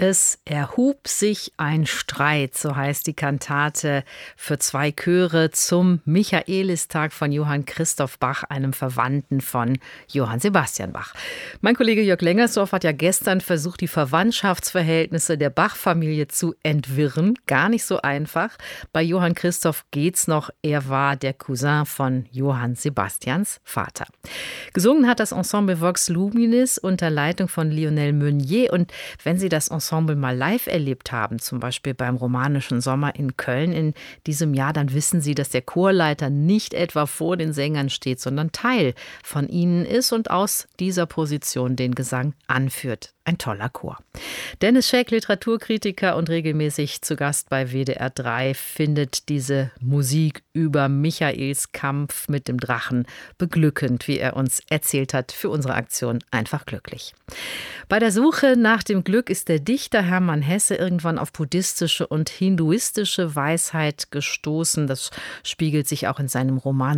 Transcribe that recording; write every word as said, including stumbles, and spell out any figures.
Es erhub sich ein Streit, so heißt die Kantate für zwei Chöre zum Michaelistag von Johann Christoph Bach, einem Verwandten von Johann Sebastian Bach. Mein Kollege Jörg Lengersdorf hat ja gestern versucht, die Verwandtschaftsverhältnisse der Bach-Familie zu entwirren. Gar nicht so einfach. Bei Johann Christoph geht's noch. Er war der Cousin von Johann Sebastians Vater. Gesungen hat das Ensemble Vox Luminis unter Leitung von Lionel Meunier. Und wenn Sie das Ensemble mal live erlebt haben, zum Beispiel beim Romanischen Sommer in Köln in diesem Jahr, dann wissen Sie, dass der Chorleiter nicht etwa vor den Sängern steht, sondern Teil von ihnen ist und aus dieser Position den Gesang anführt. Ein toller Chor. Dennis Scheck, Literaturkritiker und regelmäßig zu Gast bei W D R drei, findet diese Musik über Michaels Kampf mit dem Drachen beglückend, wie er uns erzählt hat, für unsere Aktion einfach glücklich. Bei der Suche nach dem Glück ist der Dichter Hermann Hesse irgendwann auf buddhistische und hinduistische Weisheit gestoßen. Das spiegelt sich auch in seinem Roman